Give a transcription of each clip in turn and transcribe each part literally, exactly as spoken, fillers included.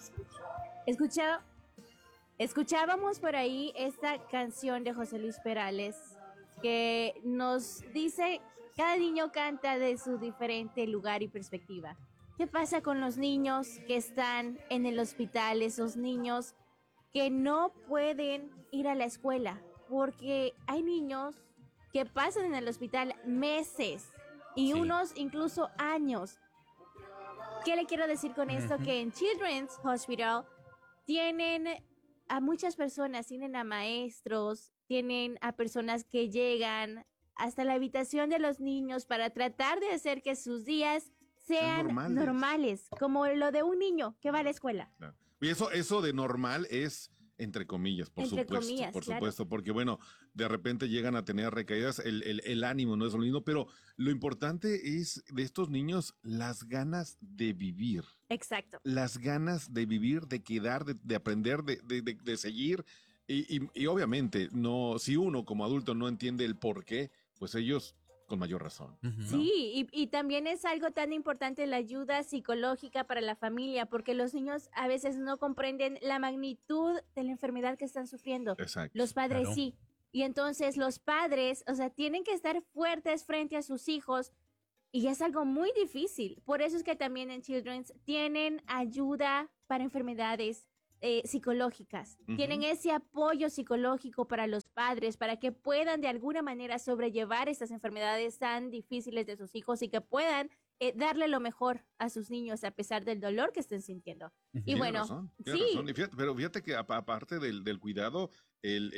Escucha, escuchábamos por ahí esta canción de José Luis Perales que nos dice, cada niño canta de su diferente lugar y perspectiva. ¿Qué pasa con los niños que están en el hospital, esos niños que no pueden ir a la escuela? Porque hay niños que pasan en el hospital meses y sí. unos incluso años. ¿Qué le quiero decir con esto? Uh-huh. Que en Children's Hospital tienen a muchas personas, tienen a maestros, tienen a personas que llegan hasta la habitación de los niños para tratar de hacer que sus días sean normales. normales, como lo de un niño que va a la escuela. Claro. Y eso, eso de normal es entre comillas, por entre supuesto, comillas, por claro. supuesto, porque bueno, de repente llegan a tener recaídas, el, el, el ánimo no es lo mismo, pero lo importante es de estos niños las ganas de vivir. Exacto. Las ganas de vivir, de quedar, de, de aprender, de, de, de, de seguir, y, y, y obviamente, no, si uno como adulto no entiende el por qué, pues ellos con mayor razón. Uh-huh. ¿No? Sí, y, y también es algo tan importante la ayuda psicológica para la familia, porque los niños a veces no comprenden la magnitud de la enfermedad que están sufriendo. Exacto. Los padres Claro. sí. Y entonces los padres, o sea, tienen que estar fuertes frente a sus hijos y es algo muy difícil. Por eso es que también en Children's tienen ayuda para enfermedades Eh, psicológicas, uh-huh. Tienen ese apoyo psicológico para los padres, para que puedan de alguna manera sobrellevar estas enfermedades tan difíciles de sus hijos y que puedan eh, darle lo mejor a sus niños a pesar del dolor que estén sintiendo. Uh-huh. Y bueno, razón, sí. Razón. Y fíjate, pero fíjate que aparte del, del cuidado, el,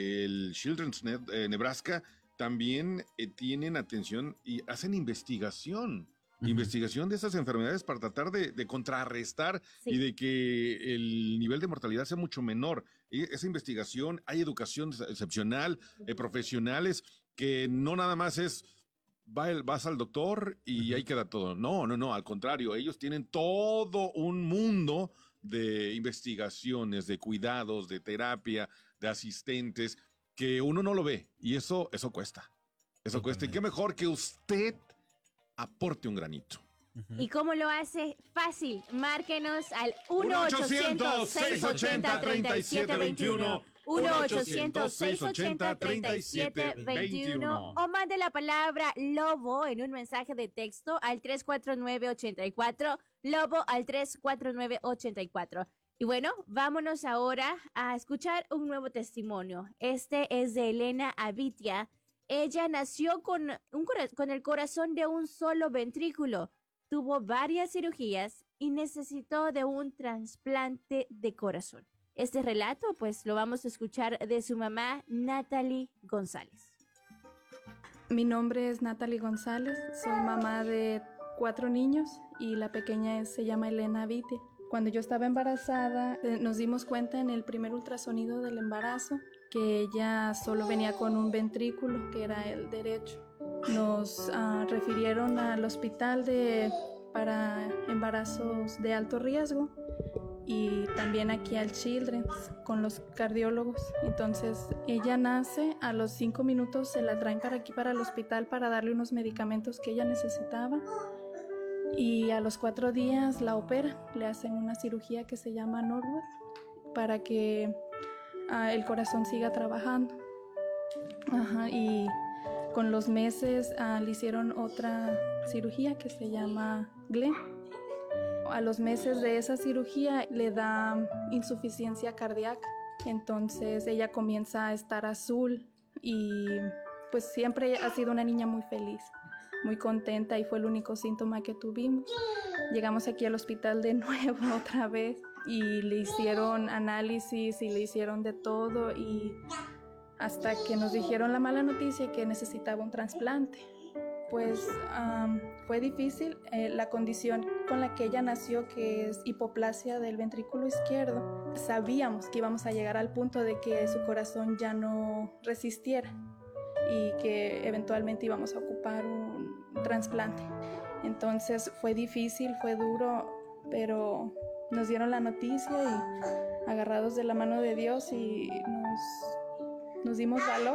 el Children's eh, Nebraska también eh, tienen atención y hacen investigación. Uh-huh. Investigación de esas enfermedades para tratar de, de contrarrestar sí. y de que el nivel de mortalidad sea mucho menor. Y esa investigación, hay educación excepcional, eh, profesionales, que no nada más es va el, vas al doctor y uh-huh. ahí queda todo. No, no, no, al contrario, ellos tienen todo un mundo de investigaciones, de cuidados, de terapia, de asistentes, que uno no lo ve. Y eso, eso cuesta. Eso uh-huh. cuesta. Y qué mejor que usted aporte un granito. ¿Y cómo lo hace? Fácil, márquenos al uno ochocientos, seiscientos ochenta, treinta y siete veintiuno, uno ochocientos, seiscientos ochenta, treinta y siete veintiuno o mande la palabra Lobo en un mensaje de texto al tres cuatro nueve ocho cuatro, Lobo al tres cuatro nueve ocho cuatro. Y bueno, vámonos ahora a escuchar un nuevo testimonio. Este es de Elena Avitia. Ella nació con, un, con el corazón de un solo ventrículo, tuvo varias cirugías y necesitó de un trasplante de corazón. Este relato, pues, lo vamos a escuchar de su mamá, Natalie González. Mi nombre es Natalie González, soy mamá de cuatro niños y la pequeña se llama Elena Avitia. Cuando yo estaba embarazada, nos dimos cuenta en el primer ultrasonido del embarazo que ella solo venía con un ventrículo, que era el derecho. Nos uh, refirieron al hospital de, para embarazos de alto riesgo y también aquí al Children's con los cardiólogos. Entonces ella nace, a los cinco minutos se la traen para aquí, para el hospital, para darle unos medicamentos que ella necesitaba. Y a los cuatro días la operan, le hacen una cirugía que se llama Norwood para que uh, el corazón siga trabajando. Ajá, y con los meses uh, le hicieron otra cirugía que se llama Glenn. A los meses de esa cirugía le da insuficiencia cardíaca, entonces ella comienza a estar azul y pues siempre ha sido una niña muy feliz, muy contenta y fue el único síntoma que tuvimos. Llegamos aquí al hospital de nuevo otra vez y le hicieron análisis y le hicieron de todo y hasta que nos dijeron la mala noticia que necesitaba un trasplante. Pues um, fue difícil, eh, la condición con la que ella nació, que es hipoplasia del ventrículo izquierdo, sabíamos que íbamos a llegar al punto de que su corazón ya no resistiera y que eventualmente íbamos a ocupar un trasplante. Entonces fue difícil, fue duro, pero nos dieron la noticia y agarrados de la mano de Dios y nos, nos dimos valor.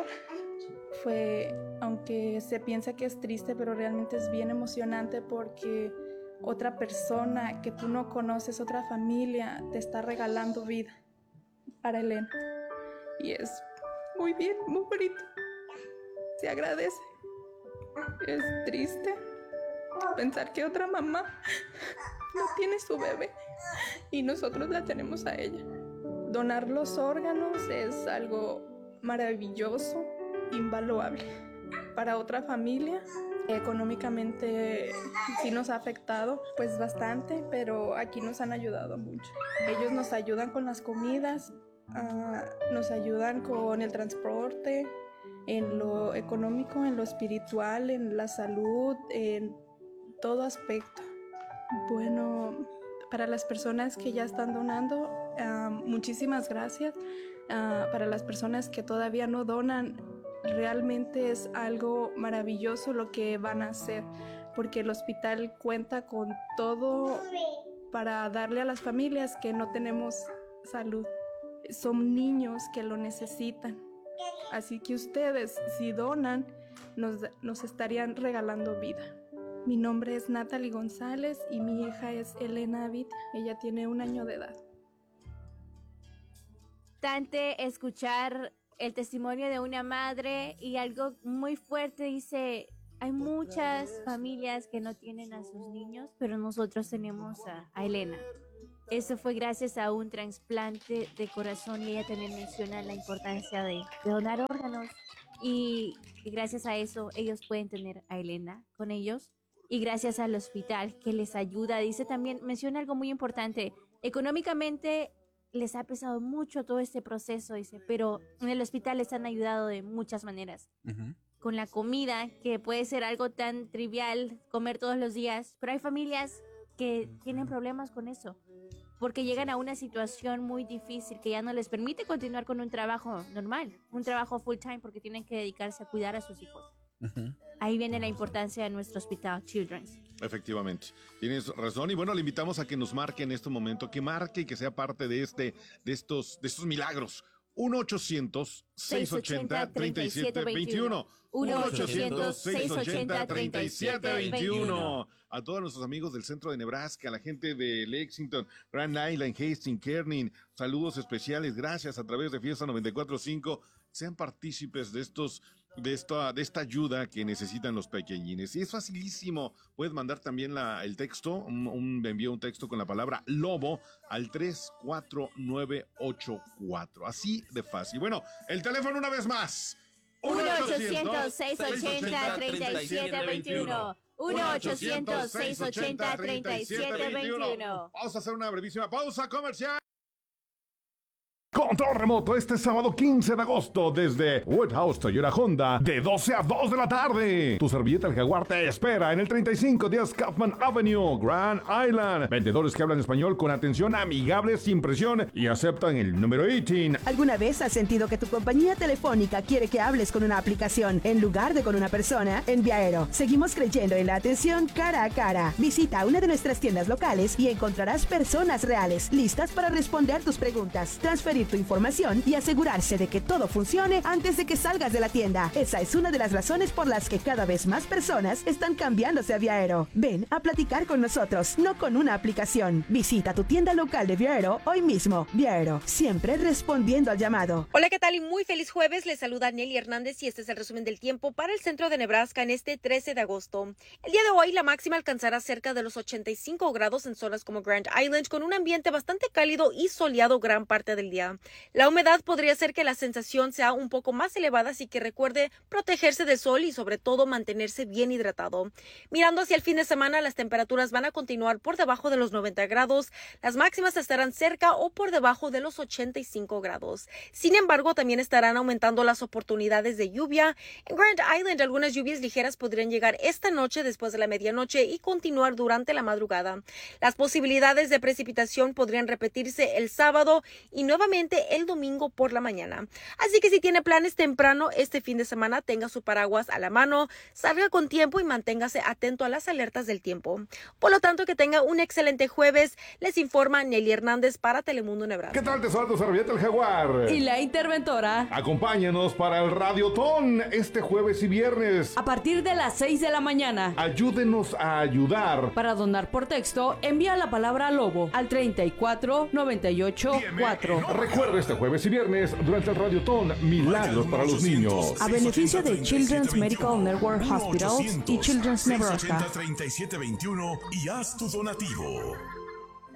Fue, aunque se piensa que es triste, pero realmente es bien emocionante porque otra persona que tú no conoces, otra familia, te está regalando vida para Elena. Y es muy bien, muy bonito. Se agradece. Es triste pensar que otra mamá no tiene su bebé y nosotros la tenemos a ella. Donar los órganos es algo maravilloso, invaluable. Para otra familia, económicamente sí nos ha afectado, pues bastante, pero aquí nos han ayudado mucho. Ellos nos ayudan con las comidas, uh, nos ayudan con el transporte, en lo económico, en lo espiritual, en la salud, en todo aspecto. Bueno, para las personas que ya están donando, uh, muchísimas gracias. Uh, para las personas que todavía no donan, realmente es algo maravilloso lo que van a hacer, porque el hospital cuenta con todo para darle a las familias que no tenemos salud. Son niños que lo necesitan. Así que ustedes, si donan, nos, nos estarían regalando vida. Mi nombre es Natalie González y mi hija es Elena Vitia. Ella tiene un año de edad. Tante, escuchar el testimonio de una madre y algo muy fuerte, dice, hay muchas familias que no tienen a sus niños, pero nosotros tenemos a, a Elena. Eso fue gracias a un trasplante de corazón y ella también menciona la importancia de, de donar órganos y, y gracias a eso ellos pueden tener a Elena con ellos y gracias al hospital que les ayuda. Dice también, menciona algo muy importante, económicamente les ha pesado mucho todo este proceso, dice, pero en el hospital les han ayudado de muchas maneras. Uh-huh. Con la comida, que puede ser algo tan trivial, comer todos los días, pero hay familias que tienen problemas con eso, porque llegan a una situación muy difícil que ya no les permite continuar con un trabajo normal, un trabajo full time, porque tienen que dedicarse a cuidar a sus hijos. Uh-huh. Ahí viene la importancia de nuestro hospital Children's. Efectivamente, tienes razón y bueno, le invitamos a que nos marque en este momento, que marque y que sea parte de este, de estos, de estos milagros. uno ochocientos, seiscientos ochenta, treinta y siete veintiuno. uno ochocientos, seiscientos ochenta, treinta y siete veintiuno. A todos nuestros amigos del centro de Nebraska, a la gente de Lexington, Grand Island, Hastings, Kearney, saludos especiales, gracias a través de Fiesta noventa y cuatro punto cinco. Sean partícipes de estos de esta, de esta ayuda que necesitan los pequeñines. Y es facilísimo. Puedes mandar también la, el texto, un, un, me envía un texto con la palabra lobo al tres cuatro nueve ocho cuatro. Así de fácil. Bueno, el teléfono una vez más. uno ochocientos, seiscientos ochenta, treinta y siete veintiuno. uno ochocientos, seiscientos ochenta, treinta y siete veintiuno. Vamos a hacer una brevísima pausa comercial. Control remoto este sábado quince de agosto desde Woodhouse Toyota Honda de doce a dos de la tarde. Tu servilleta El Jaguar te espera en el treinta y cinco diez Kaufman Avenue, Grand Island. Vendedores que hablan español con atención amigable, sin presión y aceptan el número dieciocho. ¿Alguna vez has sentido que tu compañía telefónica quiere que hables con una aplicación en lugar de con una persona? En Viaero seguimos creyendo en la atención cara a cara. Visita una de nuestras tiendas locales y encontrarás personas reales listas para responder tus preguntas, transferir tu información y asegurarse de que todo funcione antes de que salgas de la tienda. Esa es una de las razones por las que cada vez más personas están cambiándose a Viaero. Ven a platicar con nosotros, no con una aplicación. Visita tu tienda local de Viaero hoy mismo. Viaero, siempre respondiendo al llamado. Hola, ¿qué tal? Y muy feliz jueves. Les saluda Nelly Hernández y este es el resumen del tiempo para el centro de Nebraska en este trece de agosto. El día de hoy la máxima alcanzará cerca de los ochenta y cinco grados en zonas como Grand Island con un ambiente bastante cálido y soleado gran parte del día. La humedad podría hacer que la sensación sea un poco más elevada, así que recuerde protegerse del sol y sobre todo mantenerse bien hidratado. Mirando hacia el fin de semana, las temperaturas van a continuar por debajo de los noventa grados, las máximas estarán cerca o por debajo de los ochenta y cinco grados. Sin embargo, también estarán aumentando las oportunidades de lluvia. En Grand Island, algunas lluvias ligeras podrían llegar esta noche después de la medianoche y continuar durante la madrugada. Las posibilidades de precipitación podrían repetirse el sábado y nuevamente solamente el domingo por la mañana. Así que si tiene planes temprano este fin de semana, tenga su paraguas a la mano, salga con tiempo y manténgase atento a las alertas del tiempo. Por lo tanto, que tenga un excelente jueves. Les informa Nelly Hernández para Telemundo Nebraska. ¿Qué tal? Te saluda tu servilleta el Jaguar. Y la interventora. Acompáñanos para el Radiotón este jueves y viernes. A partir de las seis de la mañana. Ayúdenos a ayudar. Para donar por texto, envía la palabra lobo al treinta y cuatro noventa y ocho cuatro. Recuerda este jueves y viernes durante el Radiotón Milagros para los Niños. A beneficio de Children's Medical Network Hospitals y Children's Nebraska. treinta y siete veintiuno y haz tu donativo.